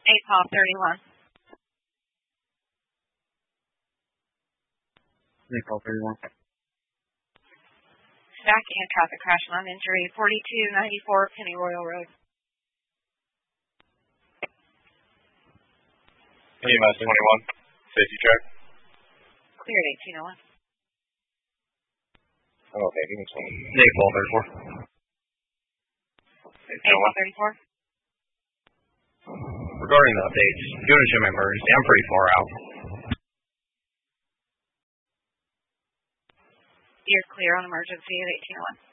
Paul 31. Paul 31. Stack and traffic crash non-injury 4294 Penny Royal Road. EMS 21. Safety check. Cleared 1801. Oh, okay, give me 20. Paul 34. 34. Regarding the updates, units in emergency, I'm pretty far out. You're clear on emergency at